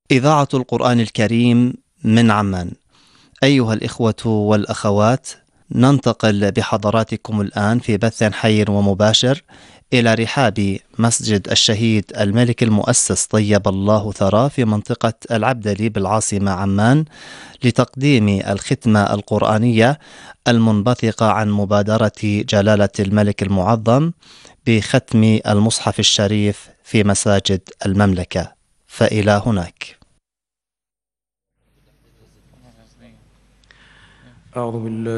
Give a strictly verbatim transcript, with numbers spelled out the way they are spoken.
إذاعة القرآن الكريم من عمان. أيها الإخوة والأخوات، ننتقل بحضراتكم الآن في بث حي ومباشر إلى رحاب مسجد الشهيد الملك المؤسس طيب الله ثراه في منطقة العبدلي بالعاصمة عمان لتقديم الختمة القرآنية المنبثقة عن مبادرة جلالة الملك المعظم بختم المصحف الشريف في مساجد المملكة. فإلى هناك. أعوذ بالله